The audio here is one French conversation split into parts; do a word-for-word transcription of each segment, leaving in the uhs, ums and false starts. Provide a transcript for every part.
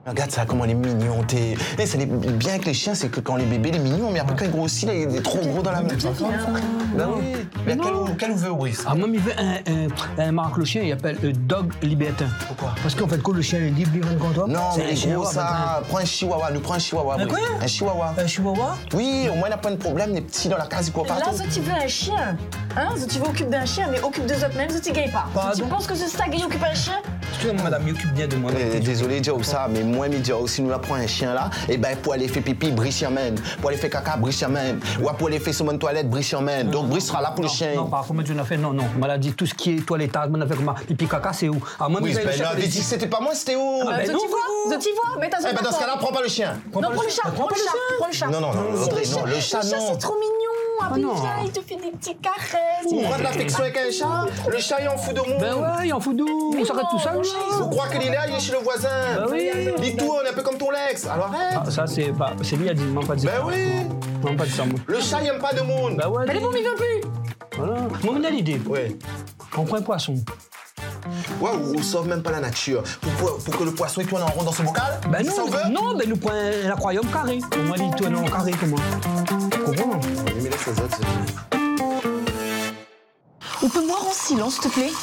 Regarde ça, comment il est mignon. T'es... Eh, ça, les... bien avec les chiens, c'est que quand les bébés, les mignons, mais après quand ils grossissent, là, il est trop gros dans la main. Ben oui. Mais quel, quel veut Brice? Ah, moi, il veut un, un, un marque le chien, il appelle euh, Dog Libertin. Pourquoi? Parce qu'en fait, quand le chien est libre, il rentre contre toi. Non, mais les gros, ça. Prends un chihuahua, nous prends un chihuahua. Un quoi? Un chihuahua. Un chihuahua? Oui, au moins, il n'a pas de problème, les petits dans la case, ils courent partout. Là, si tu veux un chien, hein, si tu veux occuper d'un chien, mais occupe deux autres même, si tu gagnes pas. Si tu penses que c'est ça, gagner occuper un chien? Excusez-moi, madame, il occupe bien de moi. Eh, désolé, Joe, ça, mais moi, me dire, si nous apprenons un chien là, et ben pour aller faire pipi, Brice y emmène. Pour aller faire caca, Brice y emmène. Ou pour aller faire sur une toilette, Brice y emmène. Donc Brice sera là pour le chien. Non, par contre, tu n'as fait, non, non. Maladie, tout ce qui est toilettage, on a fait comme pipi, caca, c'est où? Ah, moi, Oui, ben là, avait dit que c'était pas moi, c'était où? Euh, ben je non, t'y vois, je t'y vois, mais t'as Eh ben dans ce cas-là, prends pas le chien. Non, prends le chat, prends le chat, prends le chat. Non, non, non, Audrey, non, le chat, Le chat, non. c'est trop mignon. Après, il non. vient, il te fait des petites caresses. Vous croyez de l'affection avec un chat? Le chat, il en fout de monde. Ben ouais, il en fout d'où? On s'arrête tout ça, le là. chat, ils Vous croyez qu'il est là, il est chez le voisin? Ben oui. Dis tout, on est un peu comme ton Lex. Alors arrête. Ah, ça, c'est pas. C'est lui qui a dit, non, pas de ça. Ben oui. Non, pas de ça, moi. Le chat, il aime pas de monde. Ben ouais. Mais les bons, il veut plus. Voilà. Moi, on a l'idée. Ouais. On prend un poisson. Ouais, ou on sauve même pas la nature. Pour, pour, pour que le poisson il tourne en rond dans ce bocal? Ben Ça, non, on veut? non, ben nous prenons un aquarium carré. On m'a dit tourne en carré, comment? Comprends? Oui, mais laisse les autres, c'est... On peut boire en silence, s'il te plaît?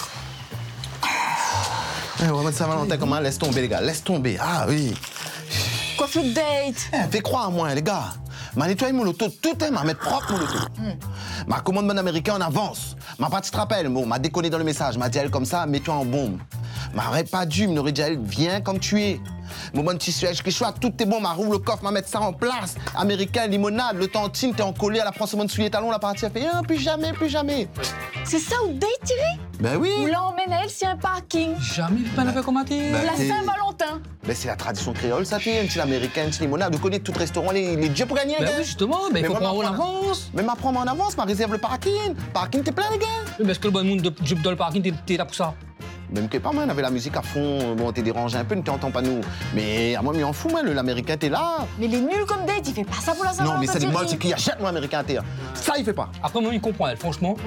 Eh, on va mettre Saint-Valentin comment? Laisse tomber, les gars, laisse tomber. Ah oui. Quoi, fait date? Eh, fais croire à moi, les gars. M'a nettoyé mon auto, tout est m'a mettre propre mon auto. Ma commande mon américain en avance. Ma pas, tu te rappelles, bon, m'a déconné dans le message. M'a dit elle comme ça, mets-toi en bombe. M'aurait pas dû, m'aurait dit elle, viens comme tu es. Mon bon petit siège, que je sois, tout est bon, m'a rouvre le coffre, m'a mettre ça en place. Américain, limonade, le tantine, t'es encollé à la France, mon soulier talon, la partie, elle fait, ah, plus jamais, plus jamais. C'est ça où date, Thierry? Ben oui. Ou là, emmène elle, c'est un parking. Jamais pas n'avait commenté. Ben, La t'es- Saint-Valentin. Ben c'est la tradition créole, ça, t'es un petit américain, un petit limonade. Vous connaissez tout restaurant, les, les dieux pour gagner, Ben gars. oui, justement, ben il Mais faut moi, prendre en ma- avance. Mais m'apprends en avance, m'a réserve le parking. Parking, t'es plein, les gars. Oui, mais est-ce que le bon monde de Jup dans le parking, t'es- t'es là pour ça? Même que pas mal, on avait la musique à fond, bon, t'es dérangé un peu, ne t'entends pas nous. Mais à moi, mais en fous, moi, le- l'américain, t'es là. Mais il est nul comme date, il fait pas ça pour la Saint-Valentin. Non, mais c'est Thierry. moi, c'est qui achète, moi, américain, t'es là. Ça, il fait pas. Après, moi, il comprend, elle, franchement.